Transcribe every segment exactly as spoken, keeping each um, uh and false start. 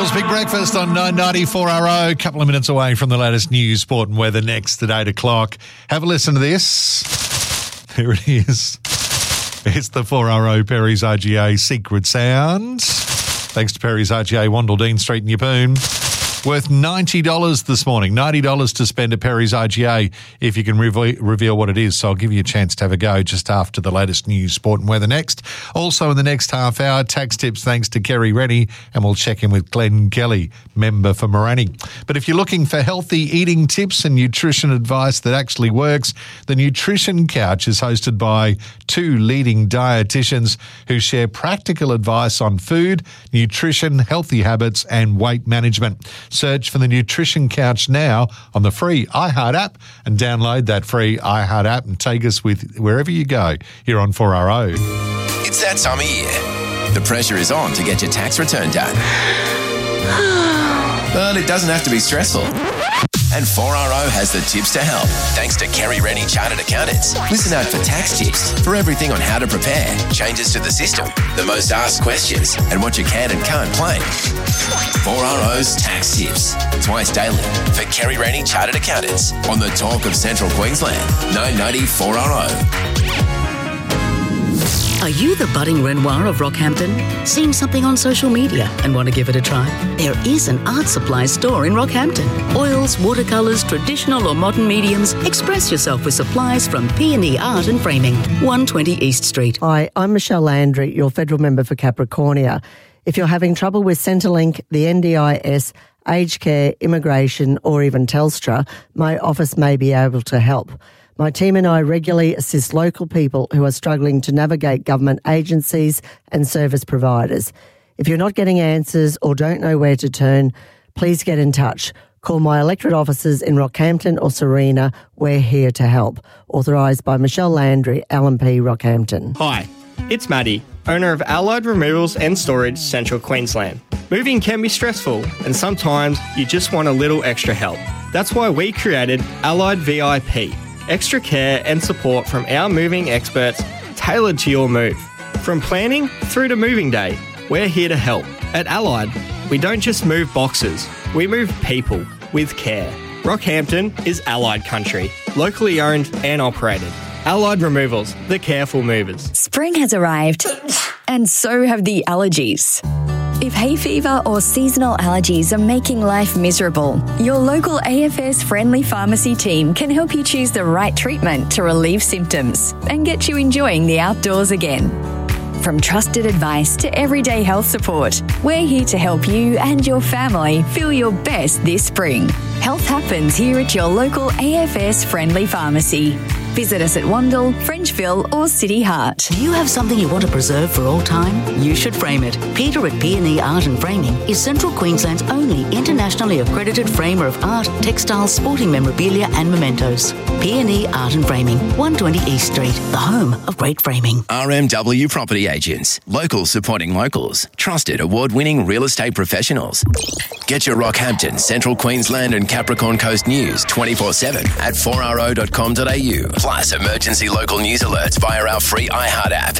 Eagles Big Breakfast on nine ninety-four R O. A couple of minutes away from the latest news, sport and weather next at eight o'clock. Have a listen to this. There it is. It's the four R O Perry's R G A Secret Sounds. Thanks to Perry's R G A, Wandle Dean Street in Yeppoon. Worth ninety dollars this morning. ninety dollars to spend at Perry's R G A if you can reveal, reveal what it is. So I'll give you a chance to have a go just after the latest news, sport and weather next. Also in the next half hour, tax tips thanks to Kerry Rennie, and we'll check in with Glenn Kelly, member for Morani. But if you're looking for healthy eating tips and nutrition advice that actually works, the Nutrition Couch is hosted by two leading dietitians who share practical advice on food, nutrition, healthy habits and weight management. Search for the Nutrition Couch now on the free iHeart app and download that free iHeart app and take us with wherever you go here on four R O. It's that time of year. The pressure is on to get your tax return done. But it doesn't have to be stressful. And four R O has the tips to help, thanks to Kerry Rennie Chartered Accountants. Listen out for tax tips for everything on how to prepare, changes to the system, the most asked questions, and what you can and can't claim. four R O's Tax Tips, twice daily for Kerry Rennie Chartered Accountants on the Talk of Central Queensland, nine ninety four R O. Are you the budding Renoir of Rockhampton? Seen something on social media and want to give it a try? There is an art supply store in Rockhampton. Oils, watercolours, traditional or modern mediums. Express yourself with supplies from P and E Art and Framing, one twenty East Street. Hi, I'm Michelle Landry, your federal member for Capricornia. If you're having trouble with Centrelink, the N D I S, aged care, immigration or even Telstra, my office may be able to help. My team and I regularly assist local people who are struggling to navigate government agencies and service providers. If you're not getting answers or don't know where to turn, please get in touch. Call my electorate offices in Rockhampton or Serena. We're here to help. Authorised by Michelle Landry, L M P Rockhampton. Hi, it's Maddie, owner of Allied Removals and Storage, Central Queensland. Moving can be stressful and sometimes you just want a little extra help. That's why we created Allied V I P. Extra care and support from our moving experts tailored to your move. From planning through to moving day, we're here to help. At Allied, we don't just move boxes, we move people with care. Rockhampton is Allied country, locally owned and operated. Allied Removals, the careful movers. Spring has arrived, and so have the allergies. If hay fever or seasonal allergies are making life miserable, your local A F S friendly pharmacy team can help you choose the right treatment to relieve symptoms and get you enjoying the outdoors again. From trusted advice to everyday health support, we're here to help you and your family feel your best this spring. Health happens here at your local A F S friendly pharmacy. Visit us at Wandle, Frenchville or City Heart. Do you have something you want to preserve for all time? You should frame it. Peter at P and E Art and Framing is Central Queensland's only internationally accredited framer of art, textiles, sporting memorabilia and mementos. P and E Art and Framing, one twenty East Street, the home of great framing. R M W Property Agents, locals supporting locals, trusted award-winning real estate professionals. Get your Rockhampton, Central Queensland and Capricorn Coast news twenty-four seven at four r o dot com dot a u. Plus emergency local news alerts via our free iHeart app.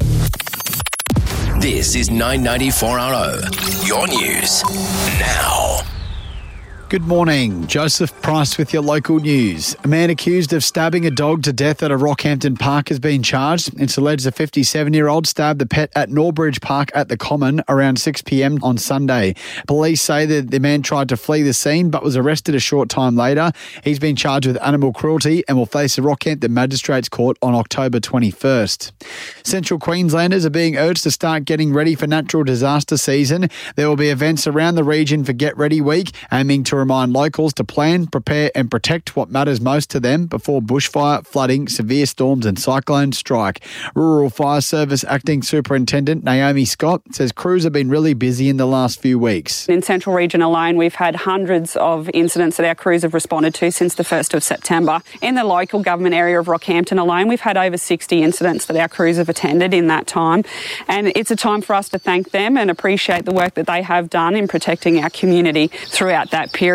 This is nine ninety-four R O, your news now. Good morning. Joseph Price with your local news. A man accused of stabbing a dog to death at a Rockhampton park has been charged. It's alleged a fifty-seven-year-old stabbed the pet at Norbridge Park at the Common around six p.m. on Sunday. Police say that the man tried to flee the scene but was arrested a short time later. He's been charged with animal cruelty and will face the Rockhampton Magistrates Court on October twenty-first. Central Queenslanders are being urged to start getting ready for natural disaster season. There will be events around the region for Get Ready Week, aiming to remind locals to plan, prepare and protect what matters most to them before bushfire, flooding, severe storms and cyclones strike. Rural Fire Service Acting Superintendent Naomi Scott says crews have been really busy in the last few weeks. In Central Region alone, we've had hundreds of incidents that our crews have responded to since the first of September. In the local government area of Rockhampton alone, we've had over sixty incidents that our crews have attended in that time. And it's a time for us to thank them and appreciate the work that they have done in protecting our community throughout that period.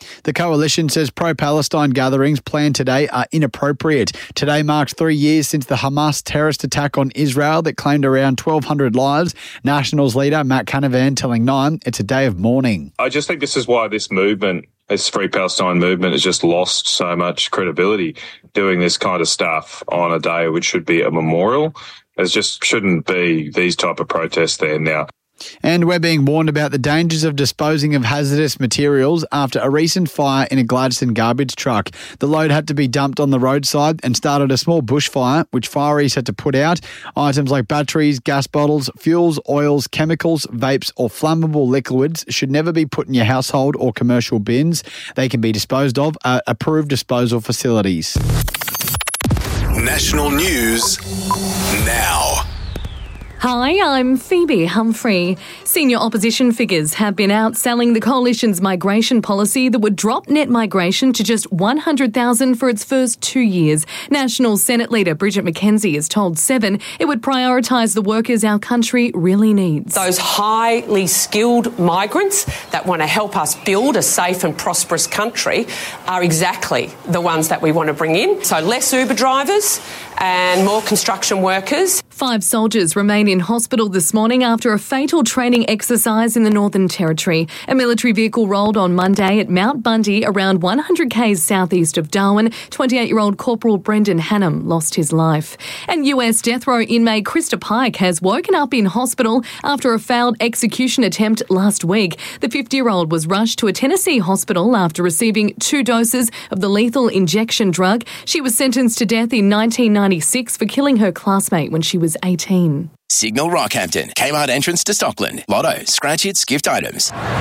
The coalition says pro-Palestine gatherings planned today are inappropriate. Today marks three years since the Hamas terrorist attack on Israel that claimed around twelve hundred lives. Nationals leader Matt Canavan telling Nine it's a day of mourning. I just think this is why this movement, this Free Palestine movement, has just lost so much credibility doing this kind of stuff on a day which should be a memorial. There just shouldn't be these type of protests there now. And we're being warned about the dangers of disposing of hazardous materials after a recent fire in a Gladstone garbage truck. The load had to be dumped on the roadside and started a small bushfire, which fireys had to put out. Items like batteries, gas bottles, fuels, oils, chemicals, vapes or flammable liquids should never be put in your household or commercial bins. They can be disposed of at approved disposal facilities. National news now. Hi, I'm Phoebe Humphrey. Senior opposition figures have been out selling the coalition's migration policy that would drop net migration to just one hundred thousand for its first two years. National Senate leader Bridget McKenzie has told Seven it would prioritise the workers our country really needs. Those highly skilled migrants that want to help us build a safe and prosperous country are exactly the ones that we want to bring in. So less Uber drivers and more construction workers. Five soldiers remain in hospital this morning after a fatal training exercise in the Northern Territory. A military vehicle rolled on Monday at Mount Bundy, around one hundred kays southeast of Darwin. twenty-eight-year-old Corporal Brendan Hannum lost his life. And U S death row inmate Krista Pike has woken up in hospital after a failed execution attempt last week. The fifty-year-old was rushed to a Tennessee hospital after receiving two doses of the lethal injection drug. She was sentenced to death in nineteen ninety-six for killing her classmate when she was eighteen. Signal Rockhampton, Kmart entrance to Stockland. Lotto, scratch hits, gift items. nine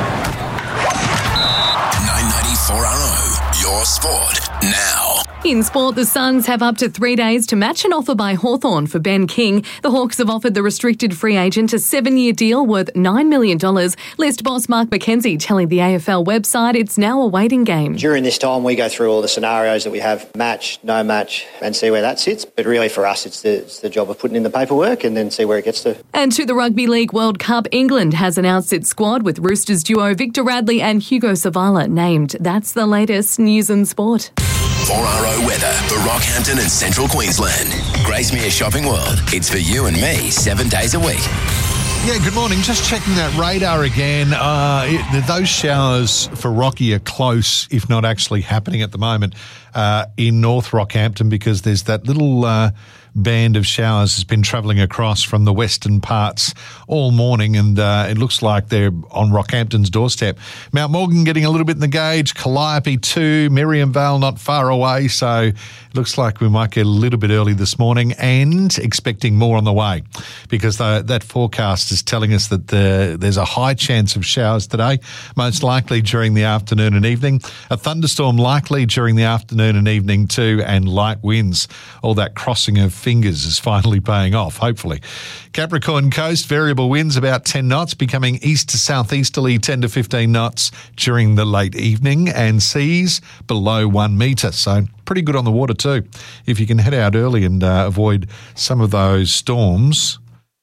ninety-four R O, your sport now. In sport, the Suns have up to three days to match an offer by Hawthorn for Ben King. The Hawks have offered the restricted free agent a seven-year deal worth nine million dollars. List boss Mark McKenzie telling the A F L website it's now a waiting game. During this time, we go through all the scenarios that we have, match, no match, and see where that sits. But really for us, it's the, it's the job of putting in the paperwork and then see where it gets to. And to the Rugby League World Cup, England has announced its squad with Roosters duo Victor Radley and Hugo Savala named. That's the latest news and sport. four R O weather for Rockhampton and Central Queensland. Gracemere Shopping World. It's for you and me seven days a week. Yeah, good morning. Just checking that radar again. Uh, it, those showers for Rocky are close, if not actually happening at the moment, uh, in North Rockhampton, because there's that little uh, band of showers has been travelling across from the western parts all morning, and uh, it looks like they're on Rockhampton's doorstep. Mount Morgan getting a little bit in the gauge, Calliope too, Miriam Vale not far away, so it looks like we might get a little bit early this morning, and expecting more on the way, because the, that forecast is telling us that the, there's a high chance of showers today, most likely during the afternoon and evening. A thunderstorm likely during the afternoon and evening too, and light winds. All that crossing of fingers is finally paying off, hopefully. Capricorn Coast, variable winds about ten knots, becoming east to southeasterly ten to fifteen knots during the late evening, and seas below one metre. So pretty good on the water too. If you can head out early and uh, avoid some of those storms,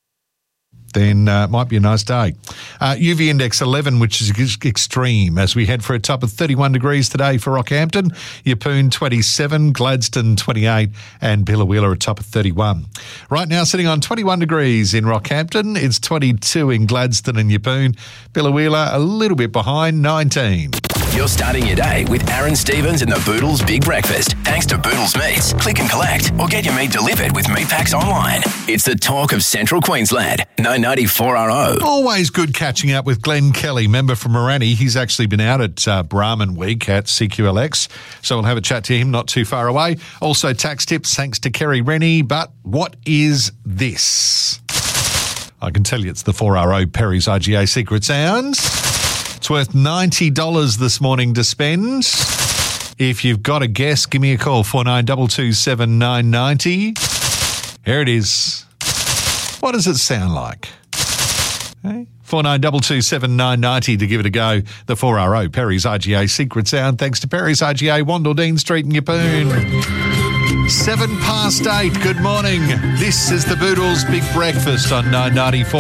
then uh, it might be a nice day. Uh, U V index eleven, which is extreme, as we head for a top of thirty-one degrees today for Rockhampton. Yeppoon twenty-seven, Gladstone twenty-eight, and Biloela a top of thirty-one. Right now sitting on twenty-one degrees in Rockhampton. It's twenty-two in Gladstone and Yeppoon. Biloela a little bit behind, nineteen. You're starting your day with Aaron Stevens and the Boodles Big Breakfast. Thanks to Boodles Meats. Click and collect or get your meat delivered with Meat Packs online. It's the talk of Central Queensland. nine ninety-four R O. Always good catching up with Glenn Kelly, member from Morani. He's actually been out at uh, Brahman Week at C Q L X, so we'll have a chat to him not too far away. Also tax tips thanks to Kerry Rennie. But what is this? I can tell you it's the four R O Perry's I G A Secret Sounds. It's worth ninety dollars this morning to spend. If you've got a guess, give me a call, four nine two two seven nine nine zero. Here it is. What does it sound like? Hey? four nine two two seven nine nine zero to give it a go. The four R O Perry's I G A Secret Sound, thanks to Perry's I G A, Wandle Street in Yeppoon. Seven past eight, good morning. This is the Boodles Big Breakfast on nine ninety-four.